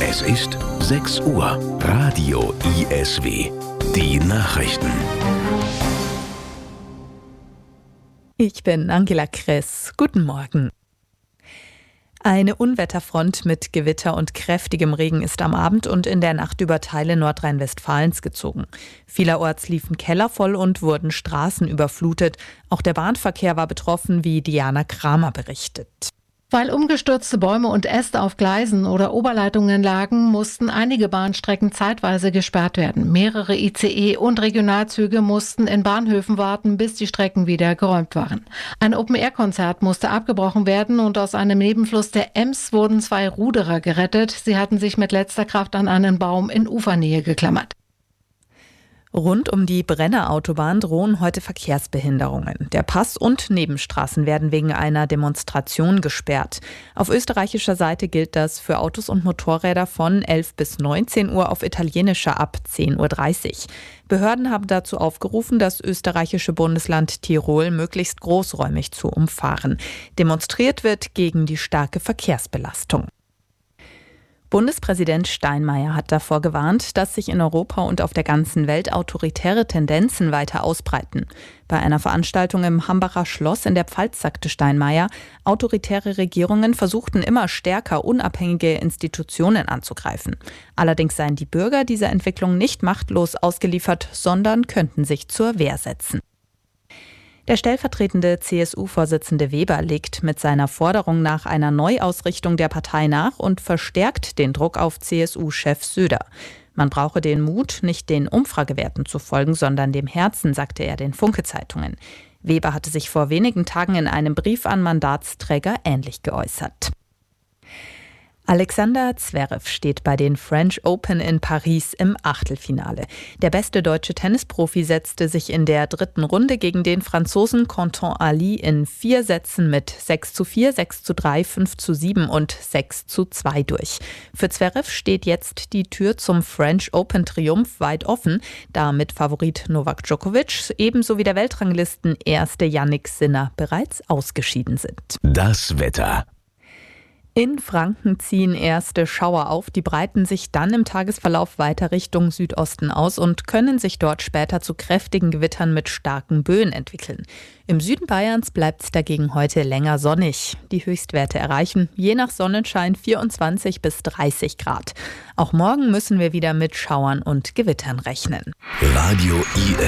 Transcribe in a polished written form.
Es ist 6 Uhr. Radio ISW. Die Nachrichten. Ich bin Angela Kress. Guten Morgen. Eine Unwetterfront mit Gewitter und kräftigem Regen ist am Abend und in der Nacht über Teile Nordrhein-Westfalens gezogen. Vielerorts liefen Keller voll und wurden Straßen überflutet. Auch der Bahnverkehr war betroffen, wie Diana Kramer berichtet. Weil umgestürzte Bäume und Äste auf Gleisen oder Oberleitungen lagen, mussten einige Bahnstrecken zeitweise gesperrt werden. Mehrere ICE und Regionalzüge mussten in Bahnhöfen warten, bis die Strecken wieder geräumt waren. Ein Open-Air-Konzert musste abgebrochen werden und aus einem Nebenfluss der Ems wurden 2 Ruderer gerettet. Sie hatten sich mit letzter Kraft an einen Baum in Ufernähe geklammert. Rund um die Brennerautobahn drohen heute Verkehrsbehinderungen. Der Pass und Nebenstraßen werden wegen einer Demonstration gesperrt. Auf österreichischer Seite gilt das für Autos und Motorräder von 11 bis 19 Uhr, auf italienischer ab 10.30 Uhr. Behörden haben dazu aufgerufen, das österreichische Bundesland Tirol möglichst großräumig zu umfahren. Demonstriert wird gegen die starke Verkehrsbelastung. Bundespräsident Steinmeier hat davor gewarnt, dass sich in Europa und auf der ganzen Welt autoritäre Tendenzen weiter ausbreiten. Bei einer Veranstaltung im Hambacher Schloss in der Pfalz sagte Steinmeier, autoritäre Regierungen versuchten immer stärker unabhängige Institutionen anzugreifen. Allerdings seien die Bürger dieser Entwicklung nicht machtlos ausgeliefert, sondern könnten sich zur Wehr setzen. Der stellvertretende CSU-Vorsitzende Weber legt mit seiner Forderung nach einer Neuausrichtung der Partei nach und verstärkt den Druck auf CSU-Chef Söder. Man brauche den Mut, nicht den Umfragewerten zu folgen, sondern dem Herzen, sagte er den Funke-Zeitungen. Weber hatte sich vor wenigen Tagen in einem Brief an Mandatsträger ähnlich geäußert. Alexander Zverev steht bei den French Open in Paris im Achtelfinale. Der beste deutsche Tennisprofi setzte sich in der 3. Runde gegen den Franzosen Quentin Ali in 4 Sätzen mit 6:4, 6:3, 5:7 und 6:2 durch. Für Zverev steht jetzt die Tür zum French Open Triumph weit offen, da mit Favorit Novak Djokovic ebenso wie der Weltranglisten-Erste Jannik Sinner bereits ausgeschieden sind. Das Wetter. In Franken ziehen erste Schauer auf, die breiten sich dann im Tagesverlauf weiter Richtung Südosten aus und können sich dort später zu kräftigen Gewittern mit starken Böen entwickeln. Im Süden Bayerns bleibt es dagegen heute länger sonnig. Die Höchstwerte erreichen je nach Sonnenschein 24 bis 30 Grad. Auch morgen müssen wir wieder mit Schauern und Gewittern rechnen. Radio ISW.